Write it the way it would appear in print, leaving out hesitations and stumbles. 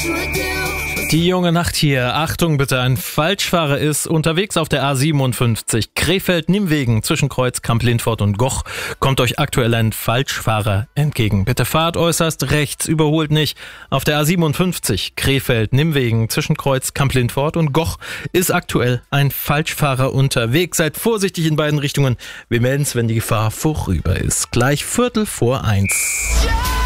Die junge Nacht hier. Achtung bitte, ein Falschfahrer ist unterwegs auf der A57 Krefeld-Nimwegen zwischen Kreuz, Kamp-Lindfort und Goch. Kommt euch aktuell ein Falschfahrer entgegen. Bitte fahrt äußerst rechts, überholt nicht. Auf der A57 Krefeld-Nimwegen zwischen Kreuz, Kamp-Lindfort und Goch ist aktuell ein Falschfahrer unterwegs. Seid vorsichtig in beiden Richtungen. Wir melden es, wenn die Gefahr vorüber ist. Gleich 1:45.